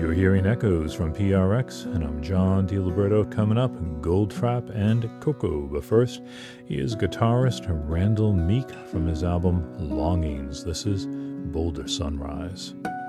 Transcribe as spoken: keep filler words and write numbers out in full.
You're hearing echoes from P R X, and I'm John DiLiberto. Coming up, Goldfrapp and Coco. But first, he is guitarist Randall Meek from his album Longings. This is Boulder Sunrise.